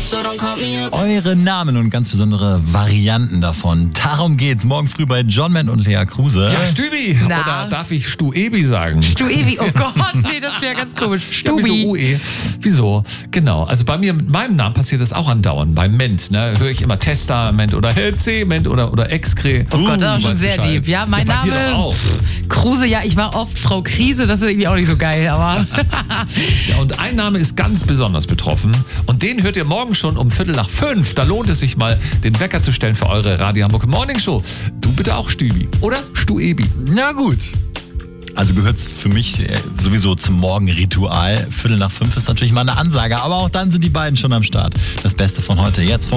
Eure Namen und ganz besondere Varianten davon. Darum geht's morgen früh bei John Man und Lea Kruse. Ja, Stübi. Na? Oder darf ich Stu-Ebi sagen? Stu-Ebi, oh Gott, nee, das wäre ganz komisch. Ja, wieso Stubi. UE? Wieso? Genau. Also bei mir, mit meinem Namen passiert das auch andauernd. Bei Ment, ne? Höre ich immer Testament oder Cement oder Excre. Oh Gott, das ist Du schon weißt sehr Bescheid. deep. Ja, mein bei dir Name doch auch. Kruse, ja, ich war oft Frau Krise, das ist irgendwie auch nicht so geil, aber Ja, und ein Name ist ganz besonders betroffen. Und den hört ihr morgen schon um 4:45. Da lohnt es sich mal, den Wecker zu stellen für eure Radio Hamburg Morning Show. Du bitte auch Stübi. Oder Stu-Ebi. Na gut. Also gehört's für mich sowieso zum Morgenritual. 4:45 ist natürlich mal eine Ansage, aber auch dann sind die beiden schon am Start. Das Beste von heute. Jetzt von